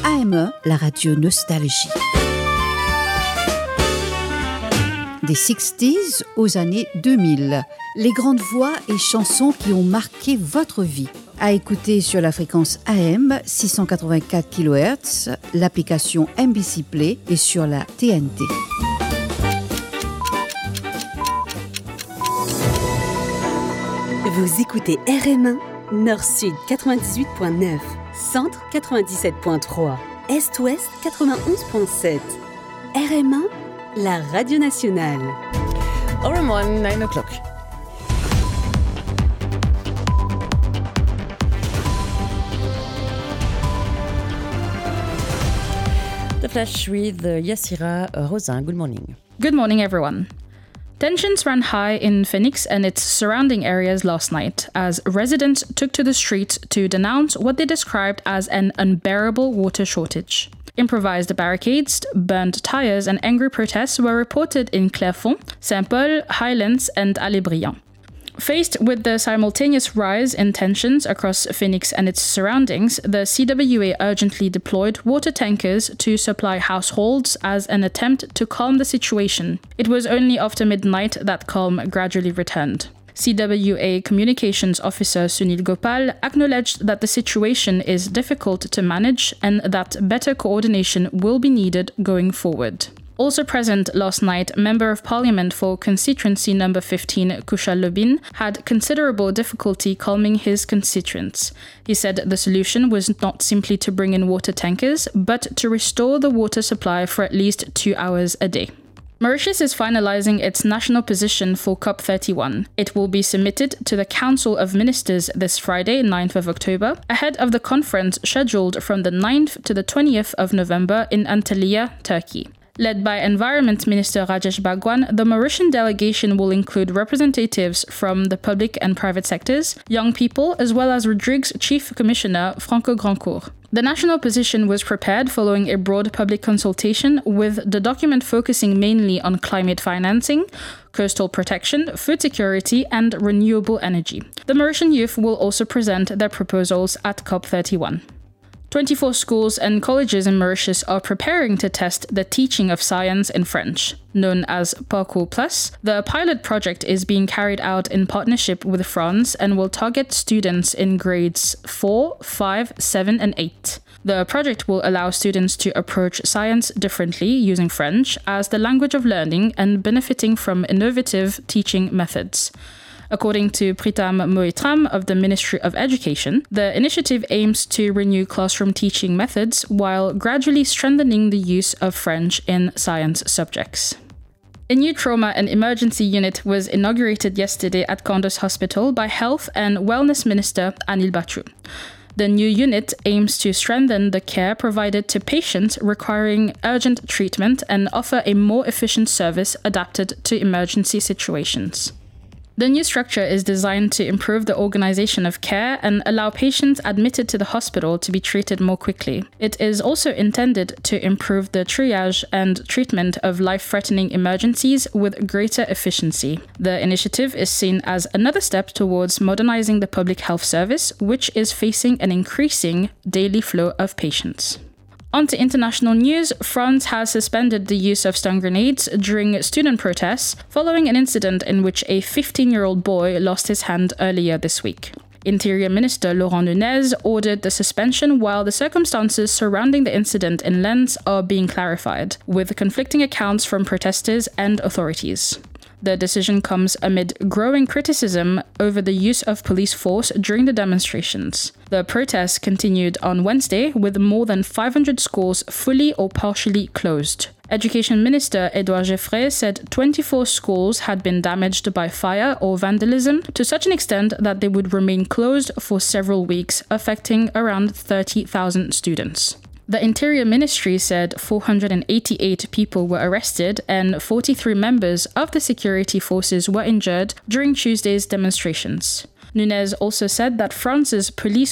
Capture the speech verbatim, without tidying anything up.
A M E, la radio nostalgie. Des sixties aux années deux mille, les grandes voix et chansons qui ont marqué votre vie. À écouter sur la fréquence A M six cent quatre-vingt-quatre kilohertz, l'application M B C Play et sur la T N T. Vous écoutez R M un, Nord-Sud quatre-vingt-dix-huit point neuf, Centre quatre-vingt-dix-sept point trois, Est-Ouest quatre-vingt-onze point sept. R M un, la radio nationale. R M one, nine o'clock. The Flash with Yassira Rosin. Good morning. Good morning, everyone. Tensions ran high in Phoenix and its surrounding areas last night as residents took to the streets to denounce what they described as an unbearable water shortage. Improvised barricades, burned tires, and angry protests were reported in Clairefonds, Saint-Paul, Highlands, and Allé-Briand. Faced with the simultaneous rise in tensions across Phoenix and its surroundings, the C W A urgently deployed water tankers to supply households as an attempt to calm the situation. It was only after midnight that calm gradually returned. C W A Communications Officer Sunil Gopal acknowledged that the situation is difficult to manage and that better coordination will be needed going forward. Also present last night, Member of Parliament for Constituency Number fifteen, Kushal Lobin, had considerable difficulty calming his constituents. He said the solution was not simply to bring in water tankers, but to restore the water supply for at least two hours a day. Mauritius is finalizing its national position for COP thirty-one. It will be submitted to the Council of Ministers this Friday, ninth of October, ahead of the conference scheduled from the ninth to the twentieth of November in Antalya, Turkey. Led by Environment Minister Rajesh Bhagwan, the Mauritian delegation will include representatives from the public and private sectors, young people, as well as Rodrigue's Chief Commissioner, Franco Grandcourt. The national position was prepared following a broad public consultation, with the document focusing mainly on climate financing, coastal protection, food security, and renewable energy. The Mauritian youth will also present their proposals at COP thirty-one. twenty-four schools and colleges in Mauritius are preparing to test the teaching of science in French. Known as Parcours Plus, the pilot project is being carried out in partnership with France and will target students in grades four, five, seven, and eight. The project will allow students to approach science differently using French as the language of learning and benefiting from innovative teaching methods. According to Pritam Moitram of the Ministry of Education, the initiative aims to renew classroom teaching methods while gradually strengthening the use of French in science subjects. A new trauma and emergency unit was inaugurated yesterday at Condos Hospital by Health and Wellness Minister Anil Bachu. The new unit aims to strengthen the care provided to patients requiring urgent treatment and offer a more efficient service adapted to emergency situations. The new structure is designed to improve the organization of care and allow patients admitted to the hospital to be treated more quickly. It is also intended to improve the triage and treatment of life-threatening emergencies with greater efficiency. The initiative is seen as another step towards modernizing the public health service, which is facing an increasing daily flow of patients. On to international news, France has suspended the use of stun grenades during student protests following an incident in which a fifteen-year-old boy lost his hand earlier this week. Interior Minister Laurent Nunez ordered the suspension while the circumstances surrounding the incident in Lens are being clarified, with conflicting accounts from protesters and authorities. The decision comes amid growing criticism over the use of police force during the demonstrations. The protests continued on Wednesday with more than five hundred schools fully or partially closed. Education Minister Edouard Geffray said twenty-four schools had been damaged by fire or vandalism to such an extent that they would remain closed for several weeks, affecting around thirty thousand students. The Interior Ministry said four hundred eighty-eight people were arrested and forty-three members of the security forces were injured during Tuesday's demonstrations. Nunez also said that France's police